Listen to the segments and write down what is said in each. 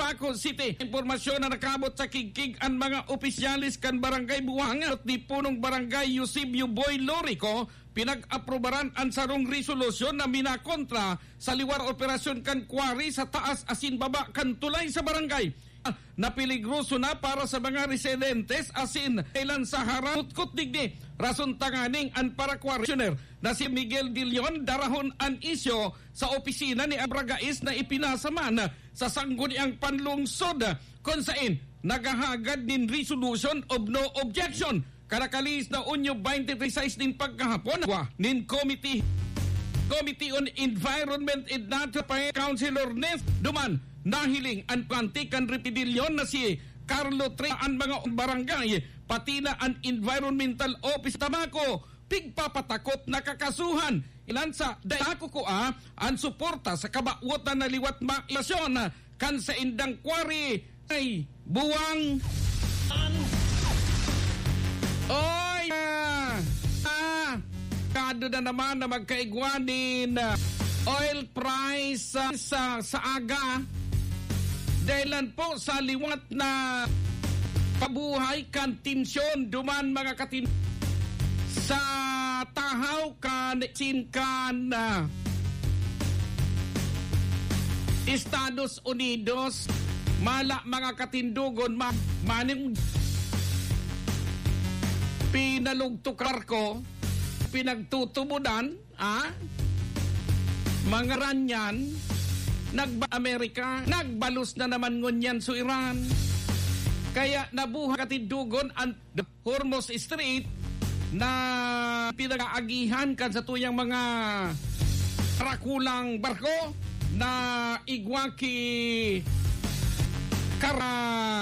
Cotabato City. Impormasyon na nakabot sa kigkig ang mga opisyalis kan barangay Buhanga at di punong barangay Eusebio Boy Lorico pinag-aprobaran ang sarong resolusyon na minakontra sa liwar operasyon kan quarry sa taas asin baba kan tulay sa barangay na peligroso na para sa mga residentes asin ilan sa harap digdi. Rason tanganing an para questioner na si Miguel De Leon darahon an isyo sa opisina ni Abragais na ipinasaman sa sangguniang panlungsod kung saan nagahagad din resolution of no objection. Karakalis na unyo 23 din pagkahapon nin Committee on Environment and Natural Councilor Nes Duman nahiling ang pantikan repidilyon na si Carlo Tre ang mga barangay pati na ang Environmental Office Tamako pigpapatakot na kakasuhan ilan sa dayako ko ang suporta sa kabawatan na liwat maisyon kan sa indang quarry ay buwang oy kado na naman na magkaigwanin oil price sa aga dahilan po sa liwat na pabuhay kan tensyon duman mga katin sa tahaw kan sinkan Estados Unidos mala mga katindugon maning pinalugtukar ko pinagtutubudan mga ranyan Amerika, nagbalos na naman ngunyan sa Iran. Kaya nabuha katindugon ang Hormuz Strait na pinag-aagihan kan sa tuyang mga karakulang barko na igwaki kara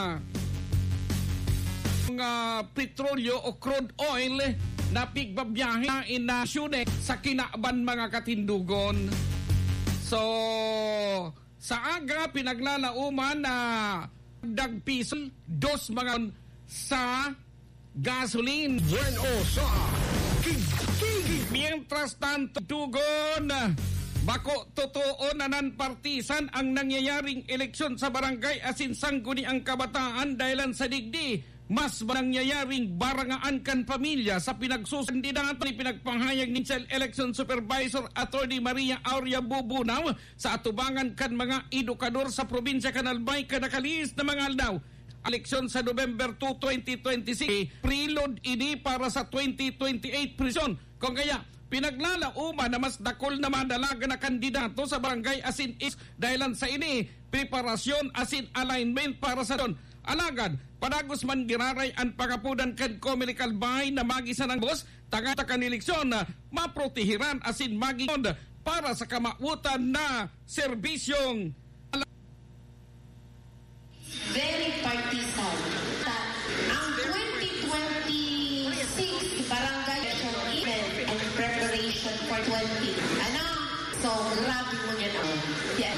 mga petrolyo o crude oil na pigbabiyahe na inasyunek sa kinaaban mga katindugon. So, sa aga pinaglalauman na dagpisol, dos mga sa gasoline. Bueno sa kigkig. Mientras tanto, tugon, bako totoo na nanpartisan ang nangyayaring eleksyon sa barangay asin sangguni ang kabataan dahilan sa digdi. Mas nangyayaring barangaan kan pamilya sa pinagsusandidato ni pinagpanghayag ni Election Supervisor Attorney Maria Aurea Bubunaw sa atubangan kan mga edukador sa probinsya kan Albay kanakalis na mga aldaw. Eleksyon sa November 2, 2026, preload ini para sa 2028 prison. Kung kaya, pinaglalauman na mas dakol na madalaga na kandidato sa barangay asin is dahilan sa ini, preparasyon asin alignment para sa don. Alagad, padagos man giraray ang pagapudan kan Comical Bay na magisa ng boss, taga-takan eleksyon na maprotehiran asin magigod para sa kamautan na serbisyong very partisan. Ang 2026 barangay event and preparation for 20. So, grabe mo yan ako. Yes.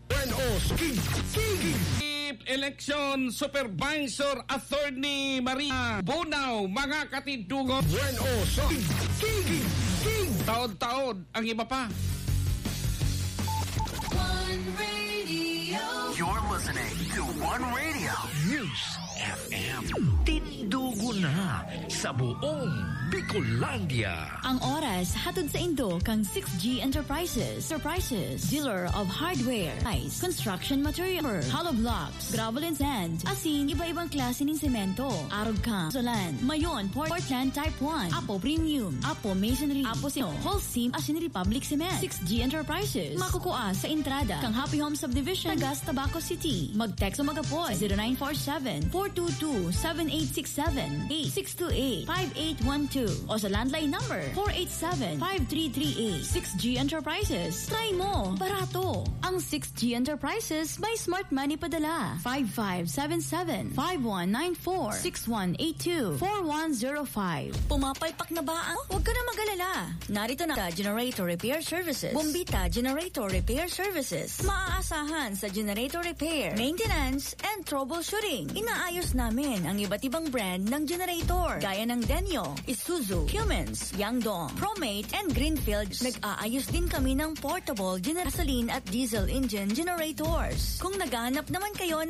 Election Supervisor Attorney Maria Bunaw, mga katindugon. Bueno sa kigkig. Taon-taon ang iba pa. One Radio. You're listening to One Radio. News FM. Tindugo na sa buong Bicolandia. Ang oras hatod sa Indo kang 6G Enterprises. Dealer of hardware, ice, construction material, hollow blocks, gravel and sand, asin iba-ibang klase ng semento. Arog ka, Solan, Mayon, Portland Type 1, Apo Premium, Apo Masonry, Apo Sino, Holcim, asin Republic Cement. 6G Enterprises. Makukuha sa entrada kang Happy Home Subdivision, Tagas, Tabaco City. Mag-text o mag-apoy 0947-422-7867, 8628-5812 o sa landline number 487-5338. 6G Enterprises. Try mo. Barato. Ang 6G Enterprises may smart money padala. 5577-5194-6182-4105. Pumapalpak na ba ang? Huwag ka na mag-alala. Narito na Generator Repair Services. Bombita Generator Repair Services. Maaasahan sa generator repair, maintenance, and troubleshooting. Inaayos namin ang iba't ibang brand ng generator gaya ng Denyo, Isuzu, Cummins, Yangdong, Promate, and Greenfield. Nag-aayos din kami ng portable gasoline at diesel engine generators. Kung naghahanap naman kayo